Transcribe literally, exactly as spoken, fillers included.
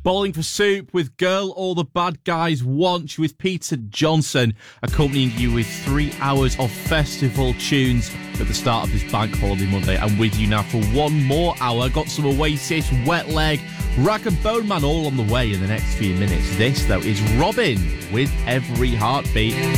Bowling for Soup with Girl All the Bad Guys Want You with Peter Johnson, accompanying you with three hours of festival tunes at the start of this Bank Holiday Monday. And with you now for one more hour. Got some Oasis, Wet Leg, Rag and Bone Man all on the way in the next few minutes. This, though, is Robin with Every Heartbeat.